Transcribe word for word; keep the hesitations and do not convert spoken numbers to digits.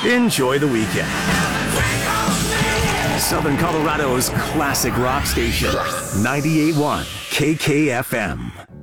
enjoy the weekend. Southern Colorado's classic rock station, ninety-eight point one K K F M.